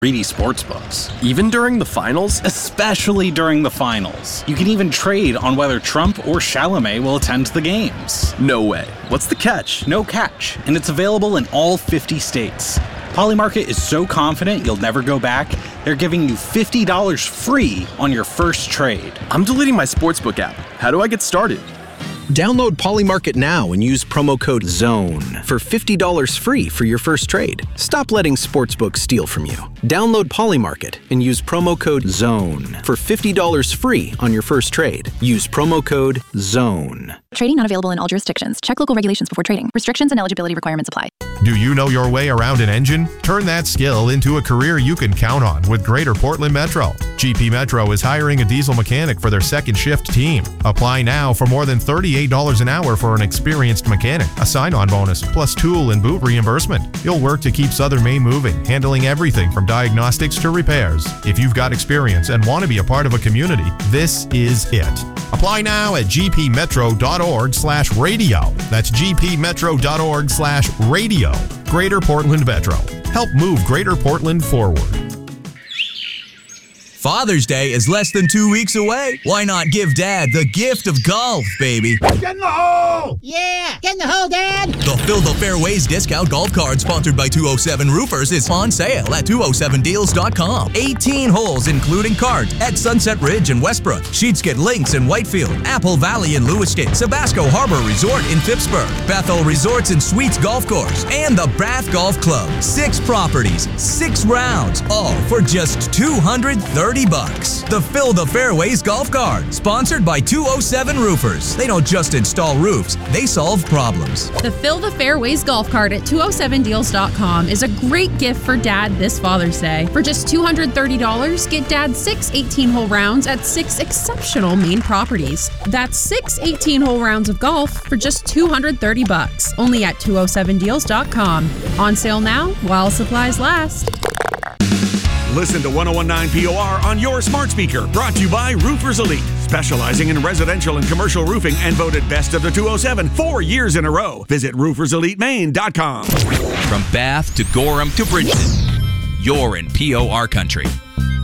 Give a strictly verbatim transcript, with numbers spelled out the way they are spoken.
three D sportsbooks. Even during the finals? Especially during the finals. You can even trade on whether Trump or Chalamet will attend the games. No way. What's the catch? No catch, and it's available in all fifty states. Polymarket is so confident you'll never go back, they're giving you fifty dollars free on your first trade. I'm deleting my sportsbook app. How do I get started? Download Polymarket now and use promo code ZONE for fifty dollars free for your first trade. Stop letting sportsbooks steal from you. Download Polymarket and use promo code ZONE for fifty dollars free on your first trade. Use promo code ZONE. Trading not available in all jurisdictions. Check local regulations before trading. Restrictions and eligibility requirements apply. Do you know your way around an engine? Turn that skill into a career you can count on with Greater Portland Metro. G P Metro is hiring a diesel mechanic for their second shift team. Apply now for more than thirty-eight dollars an hour for an experienced mechanic, a sign-on bonus, plus tool and boot reimbursement. You'll work to keep Southern Maine moving, handling everything from diagnostics to repairs. If you've got experience and want to be a part of a community, this is it. Apply now at gpmetro.org slash radio. That's gpmetro.org slash radio. Greater Portland Metro. Help move Greater Portland forward. Father's Day is less than two weeks away. Why not give Dad the gift of golf, baby? Get in the hole! Yeah, get in the hole, Dad! The Fill the Fairways discount golf card sponsored by two oh seven Roofers is on sale at two oh seven deals dot com. eighteen holes including cards at Sunset Ridge in Westbrook, Sheetskin Links in Whitefield, Apple Valley in Lewiston, Sabasco Harbor Resort in Phippsburg, Bethel Resorts and Suites Golf Course, and the Bath Golf Club. Six properties, six rounds, all for just two hundred thirty bucks. The Fill the Fairways golf card, sponsored by two oh seven Roofers. They don't just install roofs, they solve problems. The Fill the Fairways golf cart at two oh seven deals dot com is a great gift for Dad this Father's Day. For just two hundred thirty dollars, get Dad six eighteen-hole rounds at six exceptional Maine properties. That's six eighteen-hole rounds of golf for just two hundred thirty bucks. Only at two oh seven deals dot com. On sale now while supplies last. Listen to one oh one nine P O R on your smart speaker. Brought to you by Roofers Elite, specializing in residential and commercial roofing and voted best of the two oh seven four years in a row. Visit roofers elite maine dot com. From Bath to Gorham to Bridgeton, you're in P O R country.